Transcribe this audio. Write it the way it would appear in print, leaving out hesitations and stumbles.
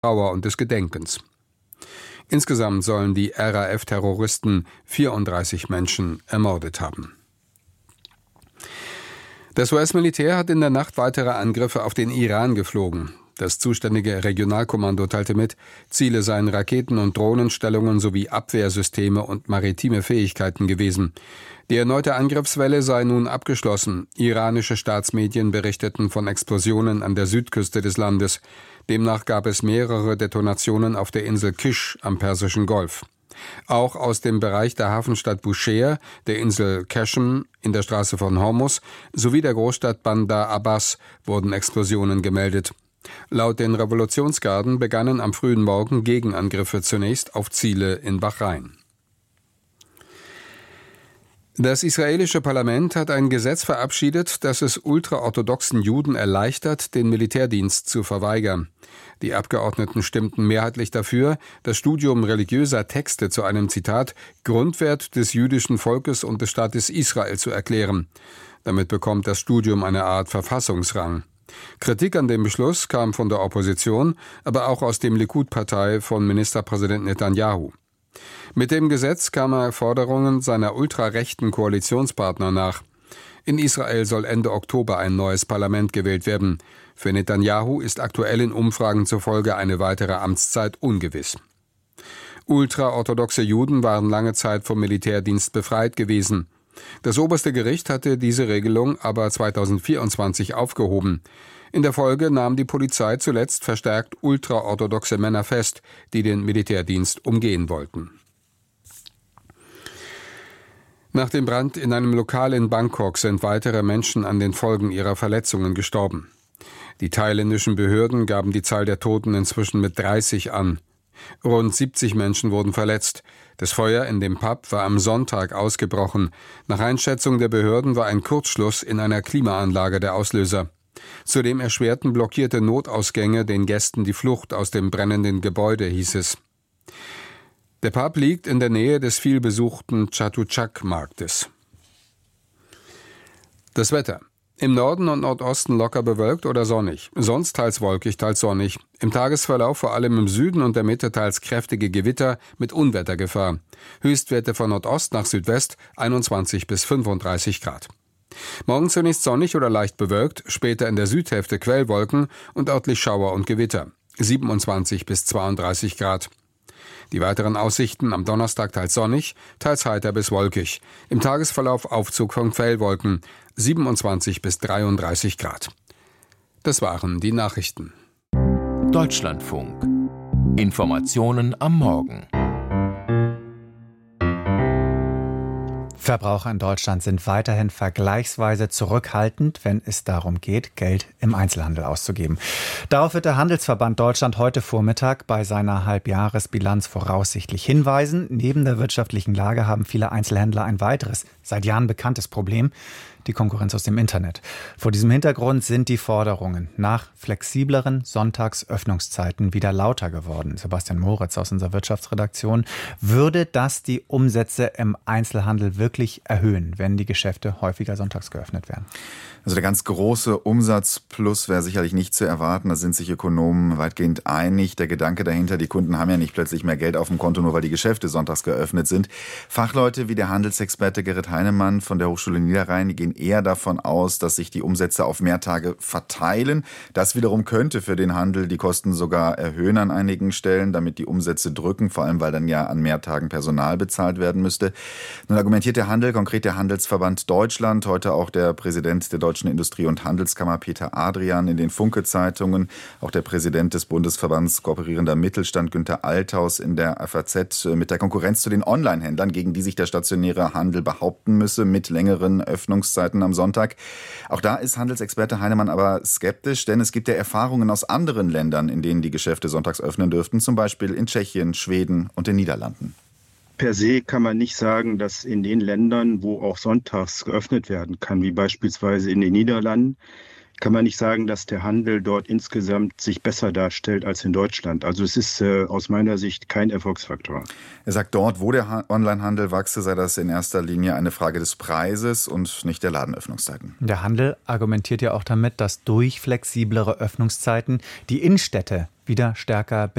Trauer und des Gedenkens. Insgesamt sollen die RAF-Terroristen 34 Menschen ermordet haben. Das US-Militär hat in der Nacht weitere Angriffe auf den Iran geflogen. Das zuständige Regionalkommando teilte mit, Ziele seien Raketen- und Drohnenstellungen sowie Abwehrsysteme und maritime Fähigkeiten gewesen. Die erneute Angriffswelle sei nun abgeschlossen. Iranische Staatsmedien berichteten von Explosionen an der Südküste des Landes. Demnach gab es mehrere Detonationen auf der Insel Kish am Persischen Golf. Auch aus dem Bereich der Hafenstadt Bushehr, der Insel Qashm in der Straße von Hormuz sowie der Großstadt Bandar Abbas wurden Explosionen gemeldet. Laut den Revolutionsgarden begannen am frühen Morgen Gegenangriffe zunächst auf Ziele in Bahrain. Das israelische Parlament hat ein Gesetz verabschiedet, das es ultraorthodoxen Juden erleichtert, den Militärdienst zu verweigern. Die Abgeordneten stimmten mehrheitlich dafür, das Studium religiöser Texte zu einem, Zitat, Grundwert des jüdischen Volkes und des Staates Israel zu erklären. Damit bekommt das Studium eine Art Verfassungsrang. Kritik an dem Beschluss kam von der Opposition, aber auch aus dem Likud-Partei von Ministerpräsident Netanyahu. Mit dem Gesetz kam er Forderungen seiner ultrarechten Koalitionspartner nach. In Israel soll Ende Oktober ein neues Parlament gewählt werden. Für Netanyahu ist aktuell in Umfragen zufolge eine weitere Amtszeit ungewiss. Ultraorthodoxe Juden waren lange Zeit vom Militärdienst befreit gewesen. Das oberste Gericht hatte diese Regelung aber 2024 aufgehoben. In der Folge nahm die Polizei zuletzt verstärkt ultraorthodoxe Männer fest, die den Militärdienst umgehen wollten. Nach dem Brand in einem Lokal in Bangkok sind weitere Menschen an den Folgen ihrer Verletzungen gestorben. Die thailändischen Behörden gaben die Zahl der Toten inzwischen mit 30 an. Rund 70 Menschen wurden verletzt. Das Feuer in dem Pub war am Sonntag ausgebrochen. Nach Einschätzung der Behörden war ein Kurzschluss in einer Klimaanlage der Auslöser. Zudem erschwerten blockierte Notausgänge den Gästen die Flucht aus dem brennenden Gebäude, hieß es. Der Pub liegt in der Nähe des vielbesuchten Chatuchak-Marktes. Das Wetter. Im Norden und Nordosten locker bewölkt oder sonnig. Sonst teils wolkig, teils sonnig. Im Tagesverlauf vor allem im Süden und der Mitte teils kräftige Gewitter mit Unwettergefahr. Höchstwerte von Nordost nach Südwest 21 bis 35 Grad. Morgen zunächst sonnig oder leicht bewölkt, später in der Südhälfte Quellwolken und örtlich Schauer und Gewitter. 27 bis 32 Grad. Die weiteren Aussichten am Donnerstag teils sonnig, teils heiter bis wolkig. Im Tagesverlauf Aufzug von Quellwolken, 27 bis 33 Grad. Das waren die Nachrichten. Deutschlandfunk. Informationen am Morgen. Verbraucher in Deutschland sind weiterhin vergleichsweise zurückhaltend, wenn es darum geht, Geld im Einzelhandel auszugeben. Darauf wird der Handelsverband Deutschland heute Vormittag bei seiner Halbjahresbilanz voraussichtlich hinweisen. Neben der wirtschaftlichen Lage haben viele Einzelhändler ein weiteres, seit Jahren bekanntes Problem: die Konkurrenz aus dem Internet. Vor diesem Hintergrund sind die Forderungen nach flexibleren Sonntagsöffnungszeiten wieder lauter geworden. Sebastian Moritz aus unserer Wirtschaftsredaktion. Würde das die Umsätze im Einzelhandel wirklich erhöhen, wenn die Geschäfte häufiger sonntags geöffnet werden? Also der ganz große Umsatzplus wäre sicherlich nicht zu erwarten. Da sind sich Ökonomen weitgehend einig. Der Gedanke dahinter, die Kunden haben ja nicht plötzlich mehr Geld auf dem Konto, nur weil die Geschäfte sonntags geöffnet sind. Fachleute wie der Handelsexperte Gerrit Heinemann von der Hochschule Niederrhein, die gehen eher davon aus, dass sich die Umsätze auf mehr Tage verteilen. Das wiederum könnte für den Handel die Kosten sogar erhöhen an einigen Stellen, damit die Umsätze drücken, vor allem weil dann ja an mehr Tagen Personal bezahlt werden müsste. Nun argumentiert der Handel, konkret der Handelsverband Deutschland, heute auch der Präsident der Deutschen Industrie- und Handelskammer Peter Adrian in den Funke-Zeitungen, auch der Präsident des Bundesverbands Kooperierender Mittelstand Günther Althaus in der FAZ mit der Konkurrenz zu den Online-Händlern, gegen die sich der stationäre Handel behaupten müsse, mit längeren Öffnungszeiten am Sonntag. Auch da ist Handelsexperte Heinemann aber skeptisch, denn es gibt ja Erfahrungen aus anderen Ländern, in denen die Geschäfte sonntags öffnen dürften, zum Beispiel in Tschechien, Schweden und den Niederlanden. Per se kann man nicht sagen, dass in den Ländern, wo auch sonntags geöffnet werden kann, wie beispielsweise in den Niederlanden, kann man nicht sagen, dass der Handel dort insgesamt sich besser darstellt als in Deutschland. Also es ist aus meiner Sicht kein Erfolgsfaktor. Er sagt, dort, wo der Onlinehandel wachse, sei das in erster Linie eine Frage des Preises und nicht der Ladenöffnungszeiten. Der Handel argumentiert ja auch damit, dass durch flexiblere Öffnungszeiten die Innenstädte wieder stärker